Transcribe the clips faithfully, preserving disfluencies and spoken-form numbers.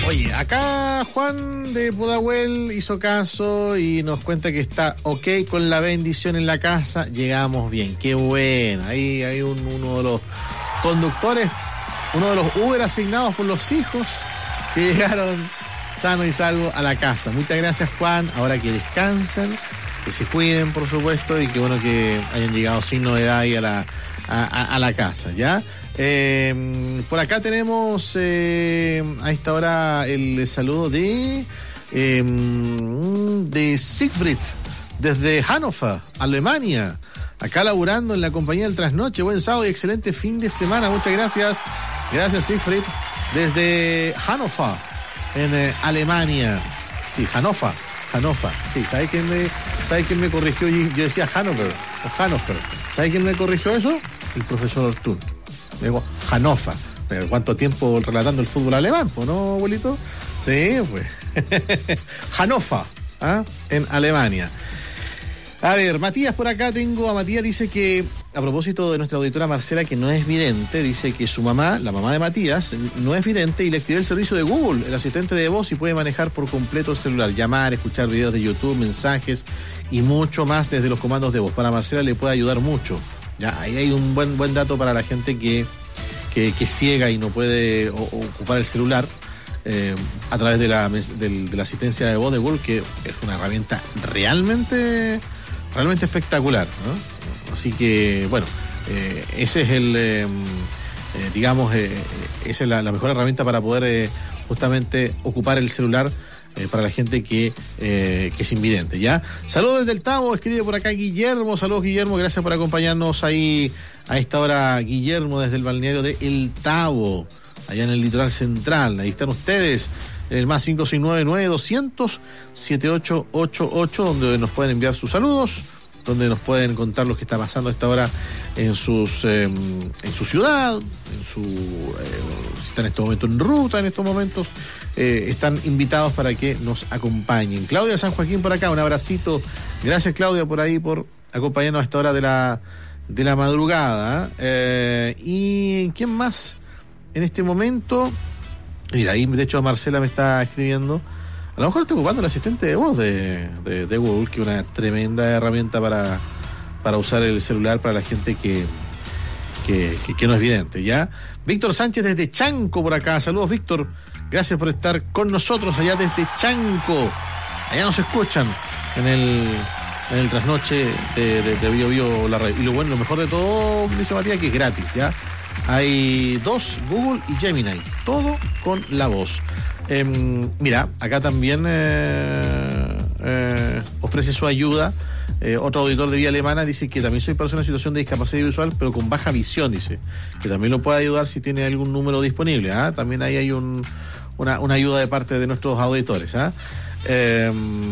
Oye, acá Juan de Pudahuel hizo caso y nos cuenta que está ok con la bendición en la casa. Llegamos bien, qué bueno. Ahí hay un, uno de los conductores, uno de los Uber asignados por los hijos que llegaron sano y salvo a la casa. Muchas gracias, Juan. Ahora que descansen, que se cuiden, por supuesto, y que bueno que hayan llegado sin novedad ahí a la, a, a, a la casa, ¿ya? Eh, por acá tenemos eh, a esta hora el saludo de eh, de Siegfried desde Hannover, Alemania, acá laburando en la compañía del Trasnoche. Buen sábado y excelente fin de semana. Muchas gracias. Gracias, Siegfried, desde Hannover, en eh, Alemania. Sí, Hannover, Hannover. Sí, ¿sabe quién me, ¿sabe quién me corrigió? Yo decía Hannover o Hannover. ¿Sabe quién me corrigió eso? El profesor Ortún. Digo, Hannover. Pero ¿cuánto tiempo relatando el fútbol alemán, ¿no, abuelito? Sí, pues. Hannover, ¿ah? En Alemania. A ver, Matías, por acá tengo a Matías, dice que, a propósito de nuestra auditora Marcela, que no es vidente, dice que su mamá, la mamá de Matías, no es vidente y le activé el servicio de Google, el asistente de voz, y puede manejar por completo el celular, llamar, escuchar videos de YouTube, mensajes y mucho más desde los comandos de voz. Para Marcela le puede ayudar mucho. Ya, ahí hay un buen buen dato para la gente que, que, que es ciega y no puede o, o ocupar el celular eh, a través de la, de, de la asistencia de voz de Google, que es una herramienta realmente, realmente espectacular, ¿no? Así que, bueno, eh, ese es el, eh, eh, digamos, eh, esa es la, la mejor herramienta para poder eh, justamente ocupar el celular. Eh, para la gente que, eh, que es invidente, ¿ya? Saludos desde el Tabo, escribe por acá Guillermo. Saludos, Guillermo, gracias por acompañarnos ahí a esta hora, Guillermo, desde el balneario de El Tabo, allá en el litoral central. Ahí están ustedes, en el más cinco seis nueve, nueve doscientos, setenta y ocho ochenta y ocho, donde nos pueden enviar sus saludos, donde nos pueden contar lo que está pasando a esta hora en sus eh, en su ciudad, en su eh, si están en este momento en ruta, en estos momentos eh, están invitados para que nos acompañen. Claudia San Joaquín por acá, un abracito. Gracias, Claudia, por ahí, por acompañarnos a esta hora de la de la madrugada. Eh, y ¿quién más en este momento? Mira, ahí de hecho Marcela me está escribiendo. A lo mejor está ocupando el asistente de voz de, de, de Google, que es una tremenda herramienta para, para usar el celular para la gente que, que, que, que no es vidente, ¿ya? Víctor Sánchez desde Chanco por acá. Saludos, Víctor. Gracias por estar con nosotros allá desde Chanco. Allá nos escuchan en el, en el trasnoche de, de, de Bio Bio la radio. Y lo bueno, lo mejor de todo, dice Matías, que es gratis, ¿ya? Hay dos, Google y Gemini. Todo con la voz. Eh, mira, acá también eh, eh, ofrece su ayuda eh, otro auditor de Vía Alemana. Dice que también soy persona en situación de discapacidad visual, pero con baja visión, dice que también lo puede ayudar si tiene algún número disponible, ¿eh? También ahí hay un, una, una ayuda de parte de nuestros auditores, ¿eh? Eh,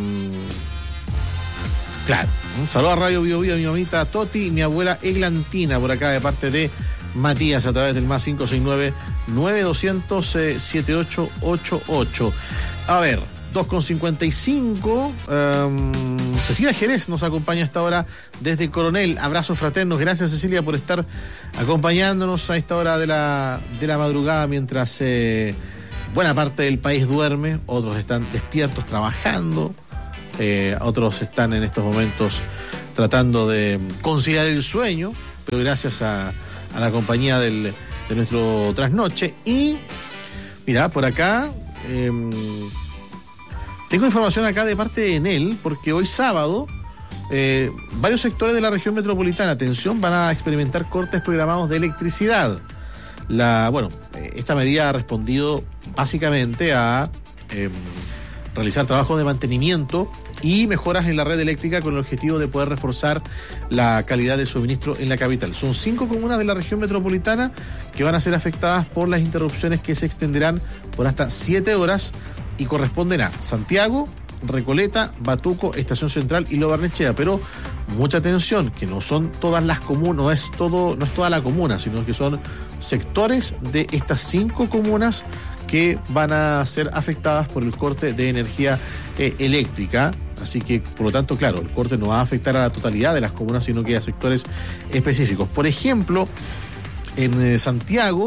claro, un saludo a Radio Bio Bio, a mi mamita Toti y mi abuela Eglantina por acá de parte de Matías a través del más cinco seis nueve, nueve doscientos, setenta y ocho ochenta y ocho. A ver, dos con cincuenta y cinco. Um, Cecilia Jerez nos acompaña a esta hora desde Coronel. Abrazos fraternos. Gracias, Cecilia, por estar acompañándonos a esta hora de la, de la madrugada mientras eh, buena parte del país duerme. Otros están despiertos trabajando. Eh, otros están en estos momentos tratando de conciliar el sueño. Pero gracias a a la compañía del, de nuestro trasnoche. Y mira, por acá eh, tengo información acá de parte de Enel, porque hoy sábado eh, varios sectores de la región metropolitana, atención, van a experimentar cortes programados de electricidad. La, bueno, esta medida ha respondido básicamente a eh, realizar trabajos de mantenimiento y mejoras en la red eléctrica con el objetivo de poder reforzar la calidad de suministro en la capital. Son cinco comunas de la región metropolitana que van a ser afectadas por las interrupciones que se extenderán por hasta siete horas y corresponden a Santiago, Recoleta, Batuco, Estación Central y Lo Barnechea. Pero mucha atención, que no son todas las comunas, no es todo, no es toda la comuna, sino que son sectores de estas cinco comunas que van a ser afectadas por el corte de energía eh, eléctrica. Así que, por lo tanto, claro, el corte no va a afectar a la totalidad de las comunas, sino que a sectores específicos. Por ejemplo, en eh, Santiago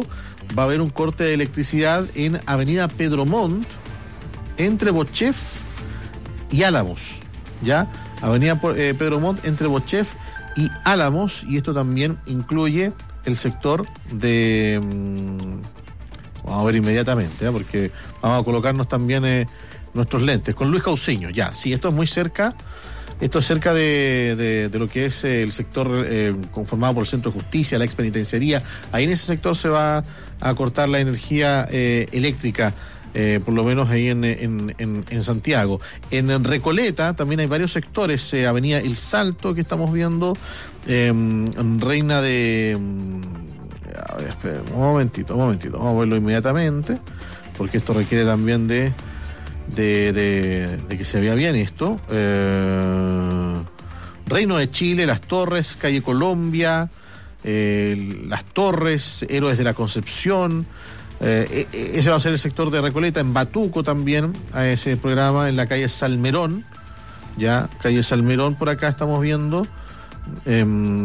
va a haber un corte de electricidad en Avenida Pedro Montt, entre Bochef y Álamos, ¿ya? Avenida eh, Pedro Montt, entre Bochef y Álamos, y esto también incluye el sector de... Mmm, vamos a ver inmediatamente, ¿eh? Porque vamos a colocarnos también eh, nuestros lentes. Con Luis Cauceño, ya, sí, esto es muy cerca, esto es cerca de, de, de lo que es el sector eh, conformado por el Centro de Justicia, la ex penitenciaría. Ahí en ese sector se va a cortar la energía eh, eléctrica. Eh, por lo menos ahí en, en, en, en Santiago. En Recoleta también hay varios sectores, eh, Avenida El Salto que estamos viendo, eh, Reina de... A ver, espera, un momentito, un momentito, vamos a verlo inmediatamente, porque esto requiere también de, de, de, de que se vea bien esto. Eh, Reino de Chile, Las Torres, Calle Colombia, eh, Las Torres, Héroes de la Concepción. Eh, ese va a ser el sector de Recoleta. En Batuco también a ese programa, en la calle Salmerón, ya, calle Salmerón por acá estamos viendo, eh,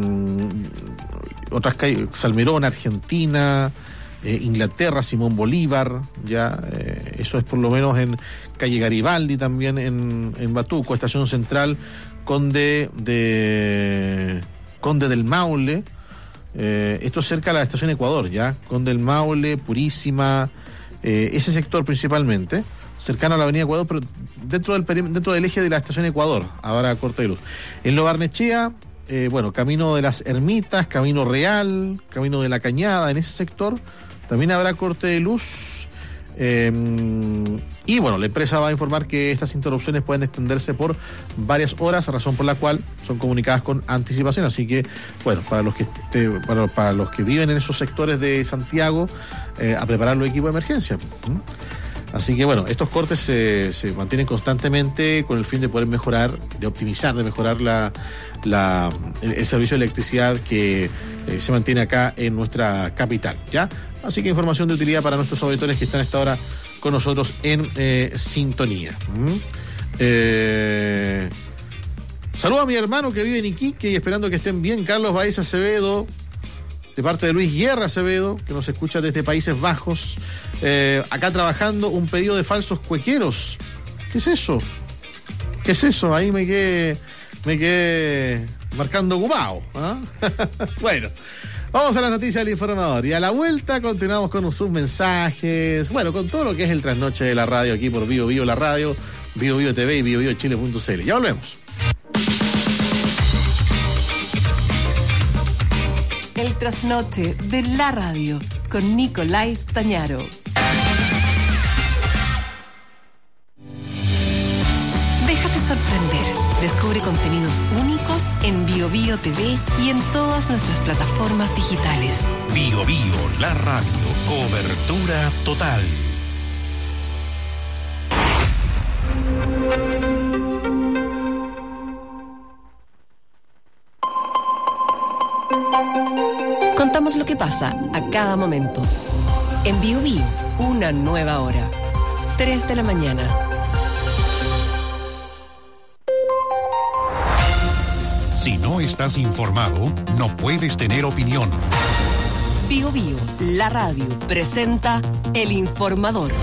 otras calles, Salmerón, Argentina, eh, Inglaterra, Simón Bolívar, ya, eh, eso es por lo menos en calle Garibaldi también en, en Batuco, Estación Central, Conde de Conde del Maule. Eh, esto es cerca de la estación Ecuador, ya, Conde del Maule, Purísima, eh, ese sector principalmente, cercano a la avenida Ecuador, pero dentro del perim- dentro del eje de la estación Ecuador, ahora corte de luz. En Lo Barnechea, eh, bueno, Camino de las Ermitas, Camino Real, Camino de la Cañada, en ese sector también habrá corte de luz. Eh, y bueno, la empresa va a informar que estas interrupciones pueden extenderse por varias horas, razón por la cual son comunicadas con anticipación. Así que, bueno, para los que te, para, para los que viven en esos sectores de Santiago, eh, a preparar los equipos de emergencia. ¿Mm? Así que bueno, estos cortes se, se mantienen constantemente con el fin de poder mejorar, de optimizar, de mejorar la, la, el, el servicio de electricidad que eh, se mantiene acá en nuestra capital, ¿ya? Así que información de utilidad para nuestros auditores que están a esta hora con nosotros en eh, sintonía. ¿Mm? Eh, saludo a mi hermano que vive en Iquique y esperando que estén bien, Carlos Baez Acevedo, de parte de Luis Guerra Acevedo, que nos escucha desde Países Bajos, eh, acá trabajando un pedido de falsos cuequeros. ¿Qué es eso? ¿Qué es eso? Ahí me quedé, me quedé marcando ocupado, ¿ah? Bueno, vamos a las noticias del informador y a la vuelta continuamos con sus mensajes, bueno, con todo lo que es el trasnoche de la radio aquí por Bio Bio la radio, Bio Bio T V y bio bio chile punto c l. Ya volvemos. El trasnoche de la radio con Nicolás Tañaro. Déjate sorprender. Descubre contenidos únicos en Bio Bio T V y en todas nuestras plataformas digitales. Bio Bio, la radio. Cobertura total. Contamos lo que pasa a cada momento. En Bio Bio, una nueva hora. tres de la mañana. Si no estás informado, no puedes tener opinión. Bio Bio, la radio, presenta El Informador.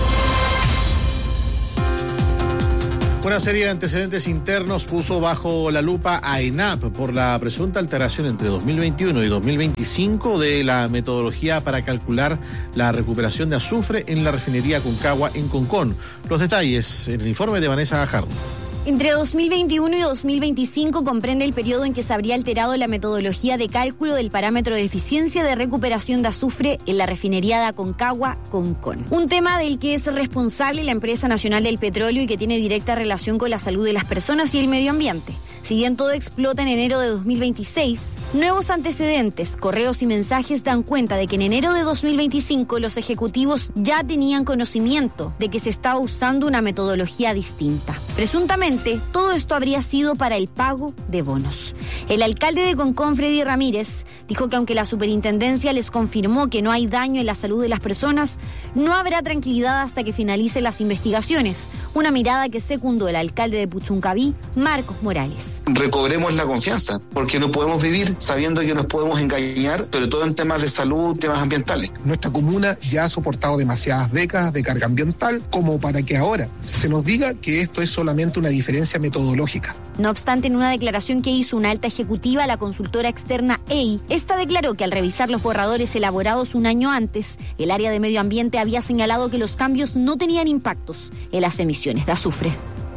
Una serie de antecedentes internos puso bajo la lupa a ENAP por la presunta alteración entre dos mil veintiuno y dos mil veinticinco de la metodología para calcular la recuperación de azufre en la refinería Aconcagua en Concón. Los detalles en el informe de Vanessa Gajardo. Entre dos mil veintiuno y dos mil veinticinco comprende el periodo en que se habría alterado la metodología de cálculo del parámetro de eficiencia de recuperación de azufre en la refinería de Aconcagua, Concón. Un tema del que es responsable la Empresa Nacional del Petróleo y que tiene directa relación con la salud de las personas y el medio ambiente. Si bien todo explota en enero de dos mil veintiséis, nuevos antecedentes, correos y mensajes dan cuenta de que en enero de dos mil veinticinco los ejecutivos ya tenían conocimiento de que se estaba usando una metodología distinta. Presuntamente, todo esto habría sido para el pago de bonos. El alcalde de Concón, Freddy Ramírez, dijo que aunque la superintendencia les confirmó que no hay daño en la salud de las personas, no habrá tranquilidad hasta que finalicen las investigaciones. Una mirada que secundó el alcalde de Puchuncaví, Marcos Morales. López. Recobremos la confianza, porque no podemos vivir sabiendo que nos podemos engañar, sobre todo en temas de salud, temas ambientales. Nuestra comuna ya ha soportado demasiadas décadas de carga ambiental como para que ahora se nos diga que esto es solamente una diferencia metodológica. No obstante, en una declaración que hizo una alta ejecutiva a la consultora externa E I, esta declaró que al revisar los borradores elaborados un año antes, el área de medio ambiente había señalado que los cambios no tenían impactos en las emisiones de azufre.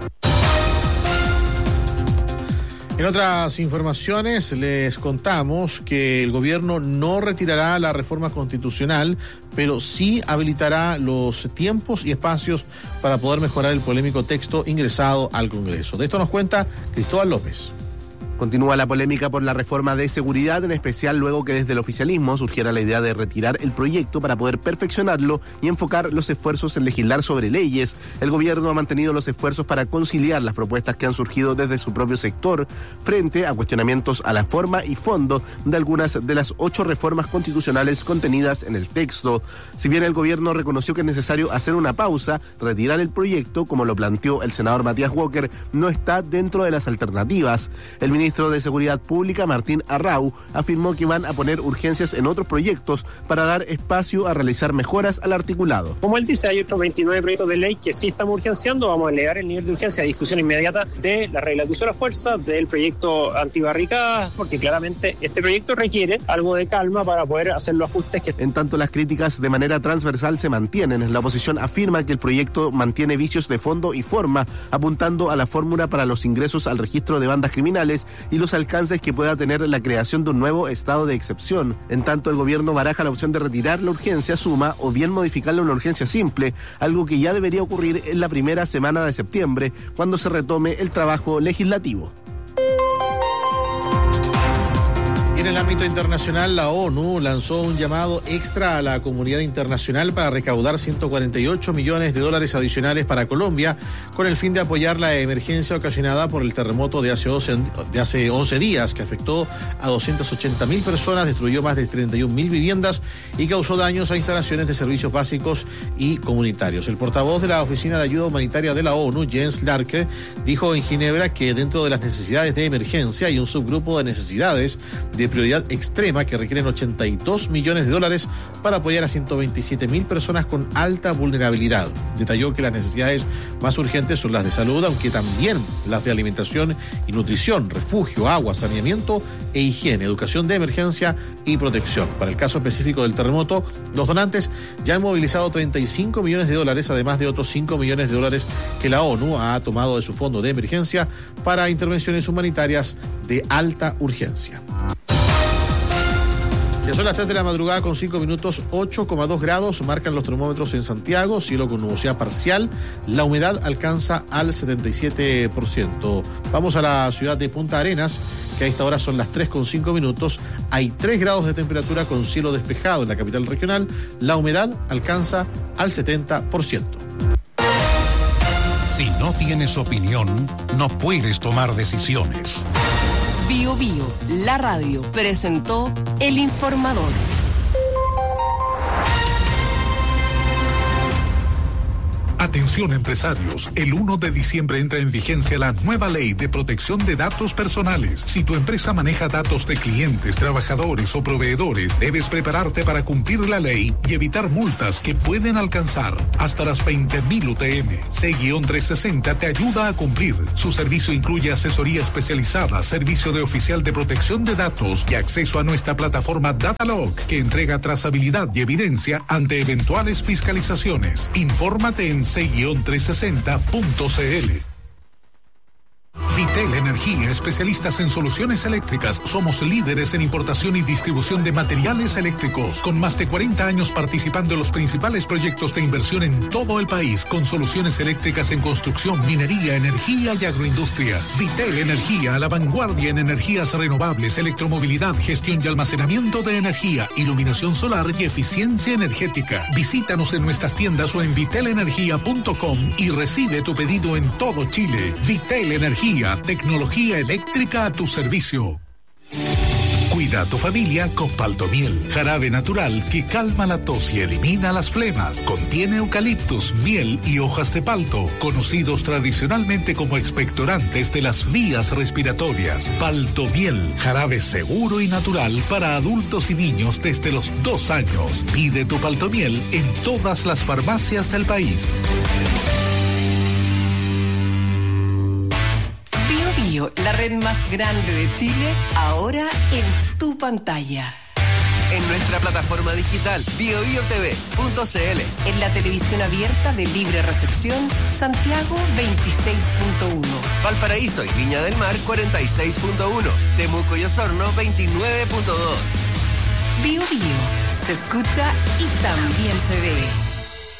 En otras informaciones les contamos que el gobierno no retirará la reforma constitucional, pero sí habilitará los tiempos y espacios para poder mejorar el polémico texto ingresado al Congreso. De esto nos cuenta Cristóbal López. Continúa la polémica por la reforma de seguridad, en especial luego que desde el oficialismo surgiera la idea de retirar el proyecto para poder perfeccionarlo y enfocar los esfuerzos en legislar sobre leyes. El gobierno ha mantenido los esfuerzos para conciliar las propuestas que han surgido desde su propio sector frente a cuestionamientos a la forma y fondo de algunas de las ocho reformas constitucionales contenidas en el texto. Si bien el gobierno reconoció que es necesario hacer una pausa, retirar el proyecto, como lo planteó el senador Matías Walker, no está dentro de las alternativas. El ministro de Seguridad Pública, Martín Arrau, afirmó que van a poner urgencias en otros proyectos para dar espacio a realizar mejoras al articulado. Como él dice, hay otros veintinueve proyectos de ley que sí estamos urgenciando. Vamos a elevar el nivel de urgencia a discusión inmediata de la regla de uso de la fuerza, del proyecto antibarricadas, porque claramente este proyecto requiere algo de calma para poder hacer los ajustes que... En tanto, las críticas de manera transversal se mantienen. La oposición afirma que el proyecto mantiene vicios de fondo y forma, apuntando a la fórmula para los ingresos al registro de bandas criminales y los alcances que pueda tener la creación de un nuevo estado de excepción. En tanto, el gobierno baraja la opción de retirar la urgencia suma o bien modificarla a una urgencia simple, algo que ya debería ocurrir en la primera semana de septiembre, cuando se retome el trabajo legislativo. En el ámbito internacional, la ONU lanzó un llamado extra a la comunidad internacional para recaudar ciento cuarenta y ocho millones de dólares adicionales para Colombia, con el fin de apoyar la emergencia ocasionada por el terremoto de hace once, de hace once días, que afectó a doscientas ochenta mil personas, destruyó más de treinta y un mil viviendas y causó daños a instalaciones de servicios básicos y comunitarios. El portavoz de la Oficina de Ayuda Humanitaria de la ONU, Jens Larke, dijo en Ginebra que dentro de las necesidades de emergencia hay un subgrupo de necesidades de prioridad extrema que requieren ochenta y dos millones de dólares para apoyar a ciento veintisiete mil personas con alta vulnerabilidad. Detalló que las necesidades más urgentes son las de salud, aunque también las de alimentación y nutrición, refugio, agua, saneamiento e higiene, educación de emergencia y protección. Para el caso específico del terremoto, los donantes ya han movilizado treinta y cinco millones de dólares, además de otros cinco millones de dólares que la ONU ha tomado de su fondo de emergencia para intervenciones humanitarias de alta urgencia. Ya son las tres de la madrugada con cinco minutos, ocho coma dos grados marcan los termómetros en Santiago, cielo con nubosidad parcial, la humedad alcanza al setenta y siete por ciento. Vamos a la ciudad de Punta Arenas, que a esta hora son las tres con cinco minutos, hay tres grados de temperatura con cielo despejado en la capital regional, la humedad alcanza al setenta por ciento. Si no tienes opinión, no puedes tomar decisiones. Bio Bio, la radio, presentó El Informador. Atención empresarios, el uno de diciembre entra en vigencia la nueva ley de protección de datos personales. Si tu empresa maneja datos de clientes, trabajadores o proveedores, debes prepararte para cumplir la ley y evitar multas que pueden alcanzar hasta las veinte mil U T M. C trescientos sesenta te ayuda a cumplir. Su servicio incluye asesoría especializada, servicio de oficial de protección de datos y acceso a nuestra plataforma Datalog, que entrega trazabilidad y evidencia ante eventuales fiscalizaciones. Infórmate en C trescientos sesenta punto c l. Vitel Energía, especialistas en soluciones eléctricas. Somos líderes en importación y distribución de materiales eléctricos, con más de cuarenta años participando en los principales proyectos de inversión en todo el país, con soluciones eléctricas en construcción, minería, energía y agroindustria. Vitel Energía, a la vanguardia en energías renovables, electromovilidad, gestión y almacenamiento de energía, iluminación solar y eficiencia energética. Visítanos en nuestras tiendas o en vitel energía punto com y recibe tu pedido en todo Chile. Vitel Energía, tecnología eléctrica a tu servicio. Cuidar Cuida a tu familia con Paltomiel, jarabe natural que calma la tos y elimina las flemas. Contiene eucaliptus, miel y hojas de palto, conocidos tradicionalmente como expectorantes de las vías respiratorias. Paltomiel, jarabe seguro y natural para adultos y niños desde los dos años. Pide tu Paltomiel en todas las farmacias del país. La red más grande de Chile, ahora en tu pantalla. En nuestra plataforma digital bio bio t v punto c l. En la televisión abierta de libre recepción, Santiago veintiséis punto uno. Valparaíso y Viña del Mar cuarenta y seis punto uno. Temuco y Osorno veintinueve punto dos. Bio Bio, se escucha y también se ve.